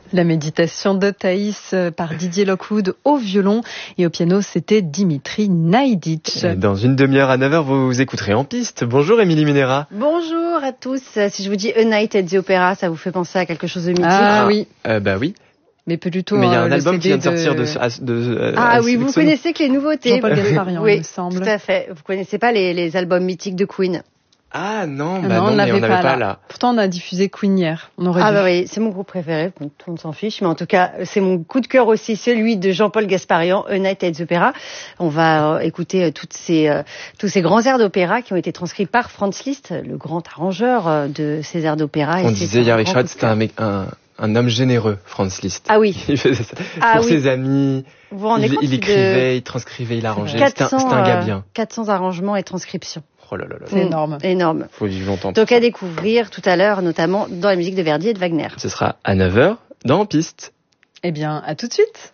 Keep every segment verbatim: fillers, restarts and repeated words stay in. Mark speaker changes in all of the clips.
Speaker 1: La méditation de Thaïs par Didier Lockwood au violon et au piano, c'était Dimitri Naïdic.
Speaker 2: Et dans une demi-heure à neuf heures, vous écouterez En Piste. Bonjour Émilie Munera.
Speaker 3: Bonjour à tous. Si je vous dis A Night at the Opera, ça vous fait penser à quelque chose de mythique?
Speaker 1: Ah oui.
Speaker 2: Euh, bah oui.
Speaker 1: Mais plutôt.
Speaker 2: Mais il y a un
Speaker 1: euh,
Speaker 2: album qui vient de sortir de.
Speaker 1: de...
Speaker 2: de, de
Speaker 3: ah oui, vous connaissez que les nouveautés.
Speaker 1: Jean-Paul Gasparian,
Speaker 3: oui,
Speaker 1: il me semble.
Speaker 3: Tout à fait. Vous connaissez pas les, les albums mythiques de Queen?
Speaker 2: Ah non, bah
Speaker 1: non,
Speaker 2: non,
Speaker 1: on
Speaker 2: mais on
Speaker 1: n'avait
Speaker 2: n'avait
Speaker 1: pas,
Speaker 2: pas
Speaker 1: là.
Speaker 2: là.
Speaker 1: Pourtant, on a diffusé Queen hier. On aurait
Speaker 3: ah
Speaker 1: dû.
Speaker 3: bah oui, c'est mon groupe préféré. Bon, tout le monde s'en fiche, mais en tout cas, c'est mon coup de cœur aussi, celui de Jean-Paul Gasparian, A Night at the Opera. On va euh, écouter euh, toutes ces, euh, tous ces grands airs d'opéra qui ont été transcrits par Franz Liszt, le grand arrangeur euh, de ces airs d'opéra.
Speaker 2: On disait hier avec Charlotte, c'était un, mec, un, un homme généreux, Franz Liszt.
Speaker 3: Ah oui.
Speaker 2: Il faisait ça
Speaker 3: ah
Speaker 2: pour
Speaker 3: oui.
Speaker 2: ses amis.
Speaker 3: Vous vous
Speaker 2: il, il écrivait,
Speaker 3: de...
Speaker 2: il transcrivait, il arrangeait.
Speaker 3: quatre cents,
Speaker 2: c'était un, un gars bien.
Speaker 3: quatre cents arrangements et transcriptions.
Speaker 2: Oh là là là.
Speaker 1: C'est mmh. énorme.
Speaker 3: Énorme.
Speaker 2: Faut vivre longtemps.
Speaker 3: Donc à découvrir tout à l'heure, notamment dans la musique de Verdi et de Wagner.
Speaker 2: Ce sera à neuf heures dans En Piste.
Speaker 1: Eh bien, à tout de suite.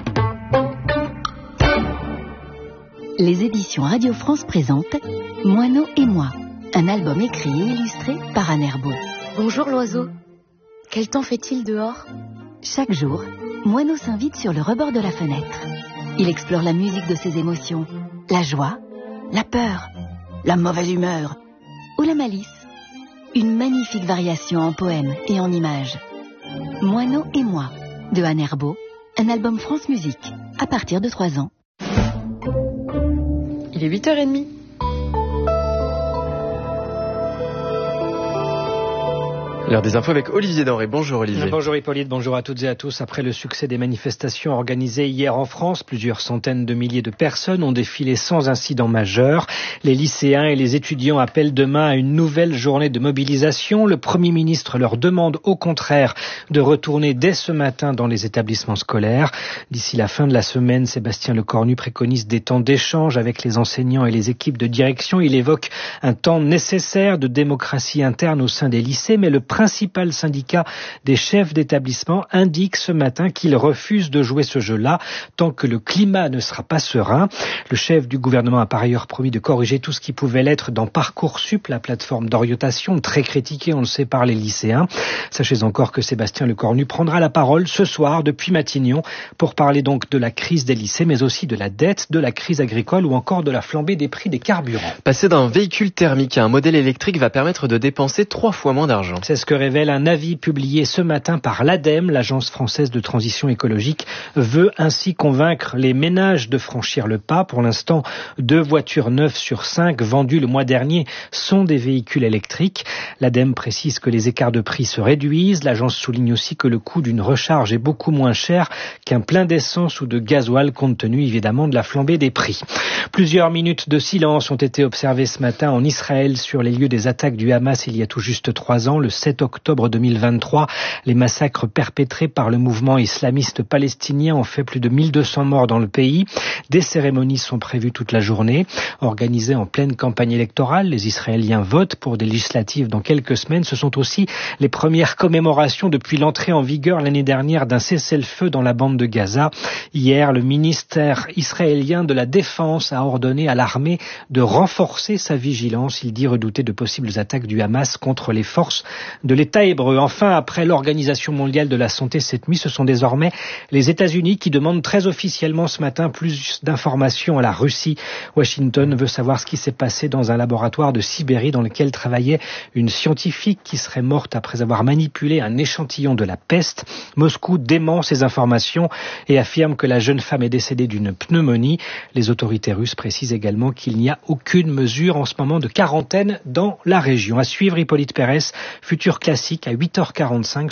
Speaker 4: Les éditions Radio France présentent Moineau et moi, un album écrit et illustré par Anne Herbeau.
Speaker 5: Bonjour l'oiseau. Quel temps fait-il dehors?
Speaker 4: Chaque jour, Moineau s'invite sur le rebord de la fenêtre. Il explore la musique de ses émotions, la joie, la peur, la mauvaise humeur ou la malice. Une magnifique variation en poèmes et en images. Moineau et moi, de Anne Herbeau, un album France Musique, à partir de trois ans.
Speaker 1: Il est huit heures trente.
Speaker 2: L'heure des infos avec Olivier Denré. Bonjour Olivier.
Speaker 6: Bonjour Hippolyte, bonjour à toutes et à tous. Après le succès des manifestations organisées hier en France, plusieurs centaines de milliers de personnes ont défilé sans incident majeur. Les lycéens et les étudiants appellent demain à une nouvelle journée de mobilisation. Le Premier ministre leur demande au contraire de retourner dès ce matin dans les établissements scolaires. D'ici la fin de la semaine, Sébastien Lecornu préconise des temps d'échange avec les enseignants et les équipes de direction. Il évoque un temps nécessaire de démocratie interne au sein des lycées, mais le Le principal syndicat des chefs d'établissement indique ce matin qu'il refuse de jouer ce jeu-là tant que le climat ne sera pas serein. Le chef du gouvernement a par ailleurs promis de corriger tout ce qui pouvait l'être dans Parcoursup, la plateforme d'orientation très critiquée, on le sait, par les lycéens. Sachez encore que Sébastien Lecornu prendra la parole ce soir depuis Matignon pour parler donc de la crise des lycées, mais aussi de la dette, de la crise agricole ou encore de la flambée des prix des carburants.
Speaker 2: Passer d'un véhicule thermique à un modèle électrique va permettre de dépenser trois fois moins d'argent.
Speaker 6: C'est ce que révèle un avis publié ce matin par l'ADEME, l'Agence française de transition écologique, veut ainsi convaincre les ménages de franchir le pas. Pour l'instant, deux voitures neuves sur cinq vendues le mois dernier sont des véhicules électriques. L'ADEME précise que les écarts de prix se réduisent. L'agence souligne aussi que le coût d'une recharge est beaucoup moins cher qu'un plein d'essence ou de gasoil, compte tenu évidemment de la flambée des prix. Plusieurs minutes de silence ont été observées ce matin en Israël sur les lieux des attaques du Hamas il y a tout juste trois ans, le sept octobre deux mille vingt-trois. Les massacres perpétrés par le mouvement islamiste palestinien ont fait plus de mille deux cents morts dans le pays. Des cérémonies sont prévues toute la journée. Organisées en pleine campagne électorale, les Israéliens votent pour des législatives dans quelques semaines. Ce sont aussi les premières commémorations depuis l'entrée en vigueur l'année dernière d'un cessez-le-feu dans la bande de Gaza. Hier, le ministère israélien de la Défense a ordonné à l'armée de renforcer sa vigilance. Il dit redouter de possibles attaques du Hamas contre les forces de l'État hébreu. Enfin, après l'Organisation mondiale de la santé cette nuit, ce sont désormais les États-Unis qui demandent très officiellement ce matin plus d'informations à la Russie. Washington veut savoir ce qui s'est passé dans un laboratoire de Sibérie dans lequel travaillait une scientifique qui serait morte après avoir manipulé un échantillon de la peste. Moscou dément ces informations et affirme que la jeune femme est décédée d'une pneumonie. Les autorités russes précisent également qu'il n'y a aucune mesure en ce moment de quarantaine dans la région. À suivre, Hippolyte Pérez, futur classique à huit heures quarante-cinq.